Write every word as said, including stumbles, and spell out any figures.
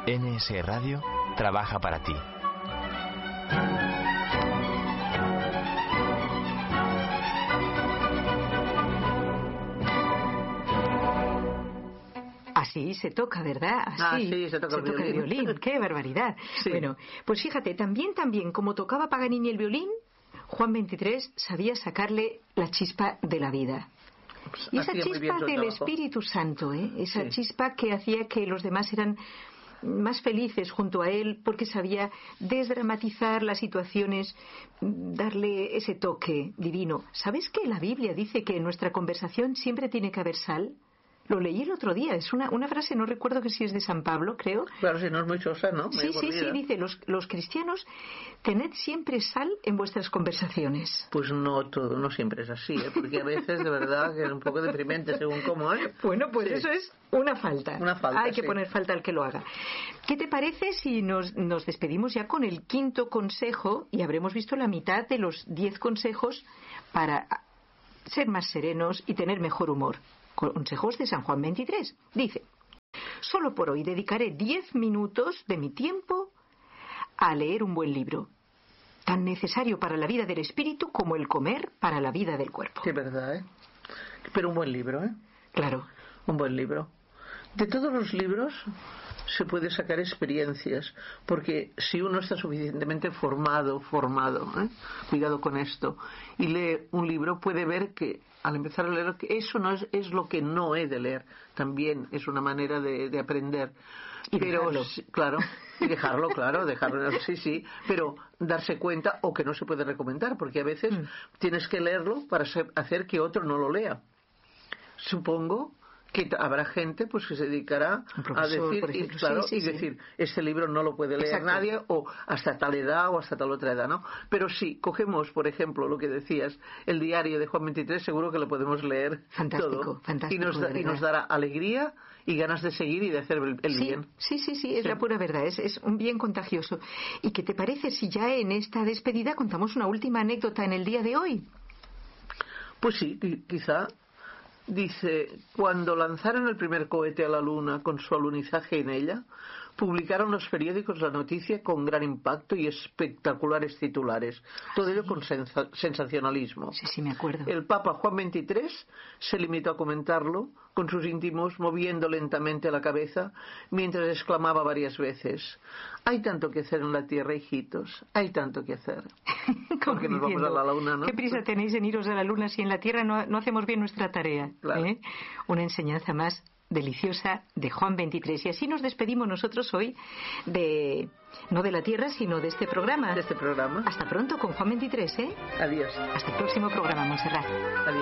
N S Radio trabaja para ti. Así se toca, ¿verdad? Así ah, sí, se toca, se el, toca violín. el violín. ¡Qué barbaridad! Sí. Bueno, pues fíjate, también, también, como tocaba Paganini el violín, Juan veintitrés sabía sacarle la chispa de la vida. Pues y esa chispa del trabajo. Espíritu Santo, ¿eh? Esa sí. chispa que hacía que los demás eran más felices junto a él, porque sabía desdramatizar las situaciones, darle ese toque divino. ¿Sabes que la Biblia dice que en nuestra conversación siempre tiene que haber sal? Lo leí el otro día, es una, una frase, no recuerdo que si es de San Pablo, creo. Claro, si no es muy sosa, ¿no? Sí, sí, sí, dice, los, los cristianos, tened siempre sal en vuestras conversaciones. Pues no todo, no siempre es así, ¿eh? Porque a veces de verdad que es un poco deprimente según cómo, ¿eh? Bueno, pues sí. Eso es una falta. Una falta, Hay que sí. poner falta al que lo haga. ¿Qué te parece si nos, nos despedimos ya con el quinto consejo y habremos visto la mitad de los diez consejos para ser más serenos y tener mejor humor? Consejos de San Juan veintitrés. Dice: solo por hoy dedicaré diez minutos de mi tiempo a leer un buen libro, tan necesario para la vida del espíritu como el comer para la vida del cuerpo. Sí, verdad, ¿eh? Pero un buen libro, ¿eh? Claro. Un buen libro. De todos los libros se puede sacar experiencias, porque si uno está suficientemente formado, formado, ¿eh? cuidado con esto, y lee un libro, puede ver que al empezar a leer que eso no es, es lo que no he de leer, también es una manera de, de aprender. Y pero dejarlo. Claro, y dejarlo, claro, dejarlo, sí, sí, pero darse cuenta o que no se puede recomendar, porque a veces mm. tienes que leerlo para hacer que otro no lo lea. Supongo que habrá gente pues que se dedicará a decir y, claro, sí, sí, y sí. decir este libro no lo puede leer Exacto. nadie, o hasta tal edad o hasta tal otra edad, ¿no? Pero si cogemos, por ejemplo, lo que decías, el diario de Juan veintitrés, seguro que lo podemos leer fantástico, todo fantástico, y, nos da, y nos dará alegría y ganas de seguir y de hacer el, el sí, bien. Sí, sí, sí, es sí. la pura verdad, es, es un bien contagioso. ¿Y qué te parece si ya en esta despedida contamos una última anécdota en el día de hoy? Pues sí, quizá. Dice, cuando lanzaron el primer cohete a la Luna con su alunizaje en ella, publicaron los periódicos la noticia con gran impacto y espectaculares titulares. Todo ello con sensa- sensacionalismo. Sí, sí, me acuerdo. El Papa Juan veintitrés se limitó a comentarlo con sus íntimos, moviendo lentamente la cabeza, mientras exclamaba varias veces: hay tanto que hacer en la Tierra, hijitos, hay tanto que hacer. Porque nos vamos a la Luna, ¿no? ¿Qué prisa tenéis en iros a la Luna si en la Tierra no, no hacemos bien nuestra tarea? Claro. ¿Eh? Una enseñanza más deliciosa de Juan veintitrés. Y así nos despedimos nosotros hoy de, no de la Tierra, sino de este programa. De este programa. Hasta pronto con Juan veintitrés, ¿eh? Adiós. Hasta el próximo programa, Montserrat. Adiós.